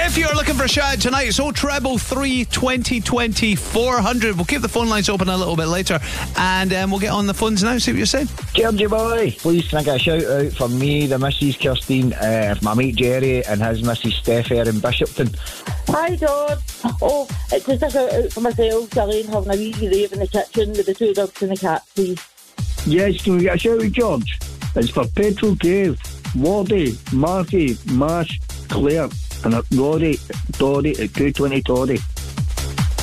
If you're looking for a shout tonight, it's 0333 2020 400. We'll keep the phone lines open a little bit later, and we'll get on the phones now, see what you're saying. Georgie boy, please can I get a shout out for me, the Mrs. Kirstine, my mate Jerry and his Mrs. Steph in Bishopton. Hi George. Oh, it's just a shout out for myself, Darlene, having a wee rave in the kitchen with the 2 dogs and the cat, please. Yes, can we get a shout out, George? It's for Petrol Cave, Wardy, Marky, Marsh, Claire and Rory, Dory at 220 Tory.